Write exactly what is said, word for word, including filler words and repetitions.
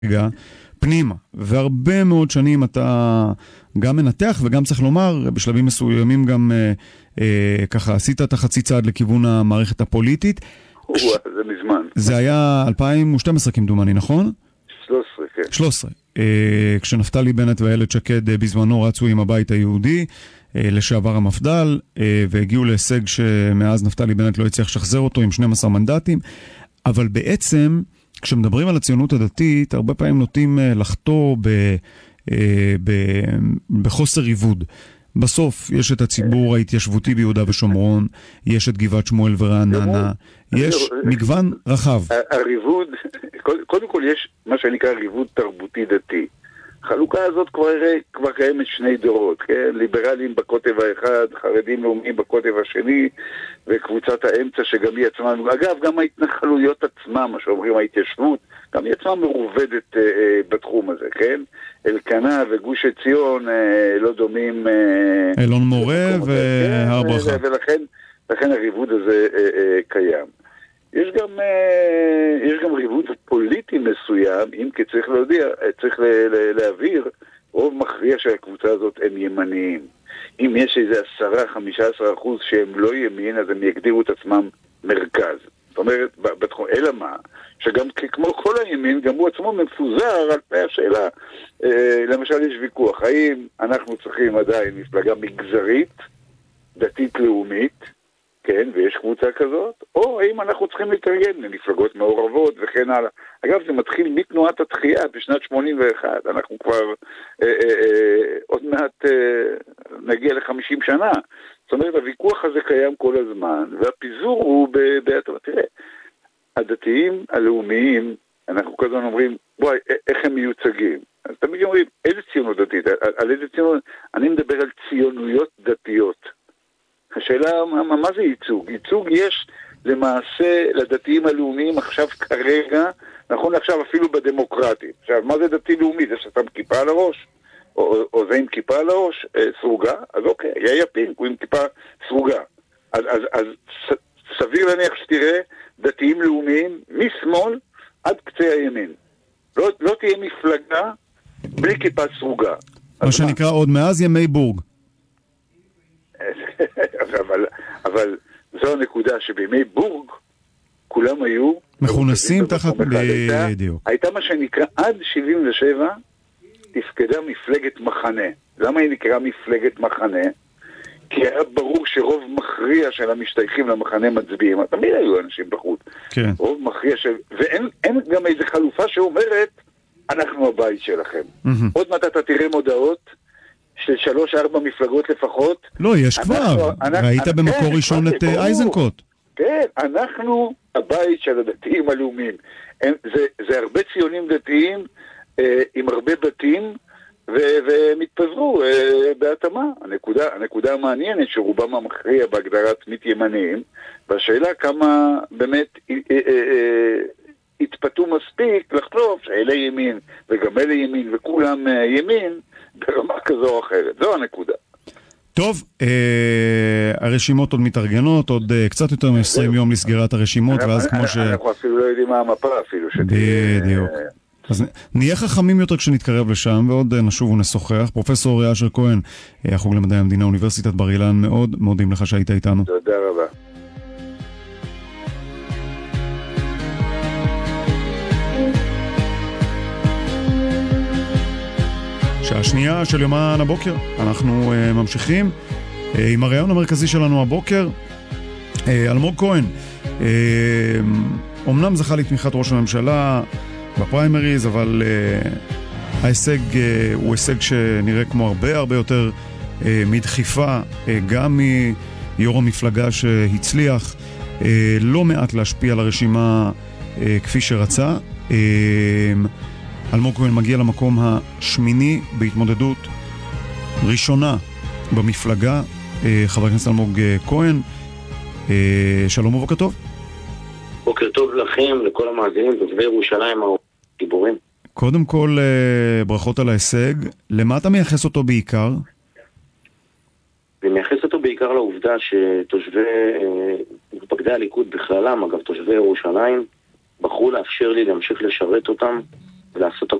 פנימה, והרבה מאוד שנים אתה גם מנתח וגם צריך לומר, בשלבים מסוימים גם אה, אה, ככה עשית את החצי צעד לכיוון המערכת הפוליטית. כש... זה מזמן. זה היה אלפיים ושתים עשרה כמדומני, נכון? שלוש עשרה, כן. שלוש עשרה. אה, כשנפתלי בנט ואיילת שקד אה, בזמנו רצו עם הבית היהודי, אה, לשעבר המפד"ל, אה, והגיעו להישג שמאז נפתלי בנט לא הצליח לשחזר אותו עם שנים עשר מנדטים, אבל בעצם כשמדברים על הציונות הדתית, הרבה פעמים נוטים לחטוא ב, ב, בחוסר עיבוד. בסוף יש את הציבור ההתיישבותי ביהודה ושומרון, יש את גבעת שמואל ורעננה, יש מגוון רחב. הריבוד, קודם כל יש מה שנקרא ריבוד תרבותי דתי. החלוקה הזאת כבר, כבר קיימת שני דורות, כן? ליברלים בקוטב האחד, חרדים לאומיים בקוטב השני, וקבוצת האמצע שגם היא עצמה, אגב, גם ההתנחלויות עצמה, מה שאומרים ההתיישבות, גם היא עצמה מרובדת אה, אה, בתחום הזה, כן? אלקנה וגוש עציון אה, לא דומים... אה, אלון מורה והר ברכה. כן, ולכן לכן הריבוד הזה אה, אה, קיים. יש גם, יש גם ריבוד פוליטי מסוים, אם כי צריך להודיע, צריך להעביר, רוב מכריע של הקבוצה הזאת הם ימניים. אם יש איזה עשרה, חמישה עשר אחוז שהם לא ימין, אז הם יגדירו את עצמם מרכז. זאת אומרת, בתחום, אלא מה? שגם כמו כל הימין, גם הוא עצמו מפוזר על פני השאלה. למשל, יש ויכוח, האם אנחנו צריכים עדיין מפלגה מגזרית, דתית לאומית, כן, ויש קבוצה כזאת, או האם אנחנו צריכים להתארגן למפלגות מעורבות וכן הלאה. אגב, זה מתחיל מתנועת התחייה בשנת שמונים ואחת, אנחנו כבר אה, אה, אה, עוד מעט אה, נגיע ל-חמישים שנה. זאת אומרת, הוויכוח הזה קיים כל הזמן, והפיזור הוא בהתאמה. תראה, הדתיים הלאומיים, אנחנו כל הזמן אומרים, בואי, איך הם מיוצגים? אז תמיד אומרים, איזה ציונות דתית? על, על איזה ציונות? אני מדבר על ציונויות דתיות. השאלה, מה, מה זה ייצוג? ייצוג יש למעשה לדתיים הלאומיים עכשיו כרגע, נכון עכשיו אפילו בדמוקרטית. עכשיו, מה זה דתי לאומי? זה שאתה עם כיפה על הראש? או, או זה עם כיפה על הראש? אה, סרוגה? אז אוקיי, יהיה פינק, הוא עם כיפה סרוגה. אז, אז, אז ס, סביר להניח שתראה דתיים לאומיים משמאל עד קצה הימין. לא, לא תהיה מפלגה בלי כיפה סרוגה. מה שנקרא מה? עוד מאז ימי בורג. אבל, אבל זו הנקודה שבימי בורג כולם היו מכונסים תחת בדיוק. הייתה מה שנקרא עד שבעים ושבע תפקדה מפלגת מחנה. למה היא נקרא מפלגת מחנה? כי היה ברור שרוב מכריע של המשתייכים למחנה מצביעים. תמיד היו אנשים בחוץ. כן. רוב מכריע של... ואין גם איזו חלופה שאומרת אנחנו הבית שלכם. Mm-hmm. עוד מעט אתה תראה מודעות של שלוש ארבע מפלגות לפחות. לא, יש כבר. ראית במקור ראשון את אייזנקוט. כן, אנחנו הבית של הדתיים הלאומיים. זה, זה הרבה ציונים דתיים אה, עם הרבה בתים ו- והם התפזרו אה, בהתאמה. הנקודה, הנקודה המעניינת שרובם המכריע בהגדרת תמיד ימניים, והשאלה כמה באמת אה, אה, אה, התפתו מספיק לחשוב שאלה ימין וגם אלה ימין וכולם אה, ימין ברמה כזו או אחרת. זו הנקודה. טוב, אה, הרשימות עוד מתארגנות, עוד אה, קצת יותר מ-עשרים יום לסגירת הרשימות, ואז כמו ש... אנחנו אפילו לא יודעים מה המפה אפילו. בדיוק. אז נהיה חכמים יותר כשנתקרב לשם, ועוד נשוב ונשוחח. פרופסור אשר כהן, החוג למדעי המדינה, אוניברסיטת בר אילן, מאוד מודים לך שהיית איתנו. תודה רבה. שעה שנייה של יומן הבוקר, אנחנו uh, ממשיכים uh, עם הרעיון המרכזי שלנו הבוקר. uh, אלמוג כהן uh, אומנם זכה לתמיכת ראש הממשלה בפריימריז, אבל uh, ההישג uh, הוא הישג שנראה כמו הרבה הרבה יותר uh, מדחיפה, uh, גם מיור המפלגה שהצליח uh, לא מעט להשפיע על הרשימה uh, כפי שרצה. uh, אלמוג כהן מגיע למקום השמיני בהתמודדות ראשונה במפלגה. חבר הכנסת אלמוג כהן, שלום ובוקר טוב. בוקר טוב לכם, לכל המאזינים, תושבי ירושלים הגיבורים. קודם כל, ברכות על ההישג. למה אתה מייחס אותו בעיקר? אני מייחס אותו בעיקר לעובדה שתושבי, מתפקדי הליכוד בכללם, אגב תושבי ירושלים, בחרו לאפשר לי להמשיך לשרת אותם ולעשות